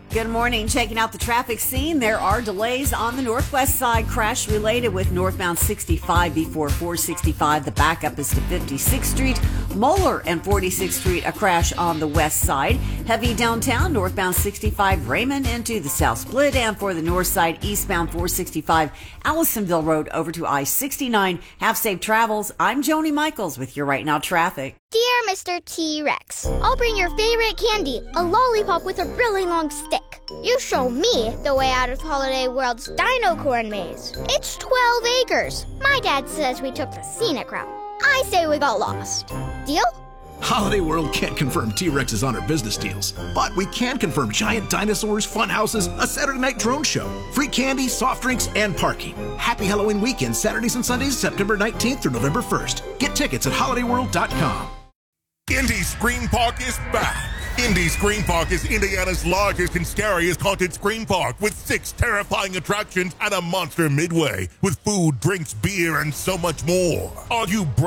Good morning. Checking out the traffic scene. There are delays on the northwest side. Crash related with northbound 65 before 465. The backup is to 56th Street. Moeller and 46th Street, a crash on the west side. Heavy downtown, northbound 65 Raymond into the South Split. And for the north side, eastbound 465 Allisonville Road over to I-69. Have safe travels. I'm Joni Michaels with your Right Now traffic. Dear Mr. T-Rex, I'll bring your favorite candy, a lollipop with a really long stick. You show me the way out of Holiday World's Dino Corn Maze. It's 12 acres. My dad says we took the scenic route. I say we got lost. Deal? Holiday World can't confirm T-Rexes on our business deals, but we can confirm giant dinosaurs, fun houses, a Saturday night drone show, free candy, soft drinks, and parking. Happy Halloween weekend, Saturdays and Sundays, September 19th through November 1st. Get tickets at holidayworld.com. Indy's Green Park is back. Indy's Green Park is Indiana's largest and scariest haunted screen park with 6 terrifying attractions and a monster midway with food, drinks, beer, and so much more. Are you